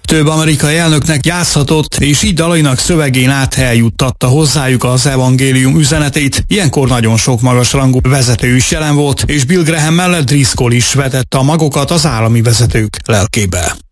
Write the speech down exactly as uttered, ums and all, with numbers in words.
Több amerikai elnöknek játszhatott, és így dalainak szövegén át eljuttatta hozzájuk az evangélium üzenetét. Ilyenkor nagyon sok magasrangú vezető is jelen volt, és Bill Graham mellett Driscoll is vetette a magokat az állami vezetők lelkébe.